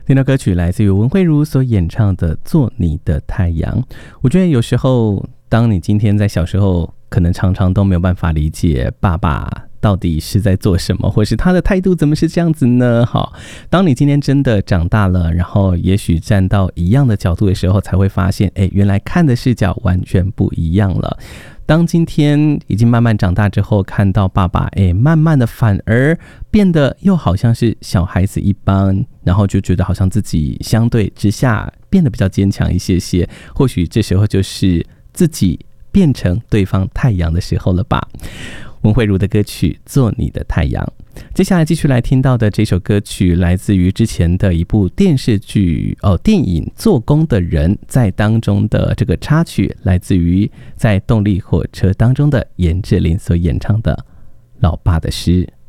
听到歌曲来自于文慧如所演唱的《做你的太阳》。我觉得有时候当你今天在小时候可能常常都没有办法理解爸爸到底是在做什么，或是他的态度怎么是这样子呢？好，当你今天真的长大了，然后也许站到一样的角度的时候，才会发现原来看的视角完全不一样了。当今天已经慢慢长大之后，看到爸爸慢慢的反而变得又好像是小孩子一般，然后就觉得好像自己相对之下变得比较坚强一些些，或许这时候就是自己变成对方太阳的时候了吧。文慧如的歌曲《做你的太阳》，接下来继续来听到的这首歌曲来自于之前的一部电视剧电影《做工的人》，在当中的这个插曲来自于在动力火车当中的颜志玲所演唱的《老爸的诗》。